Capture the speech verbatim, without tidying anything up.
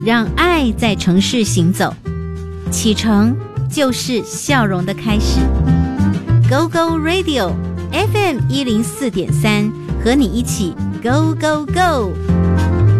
让爱在城市行走，启程就是笑容的开始。Go Go Radio F M 一零四点三，和你一起 Go Go Go。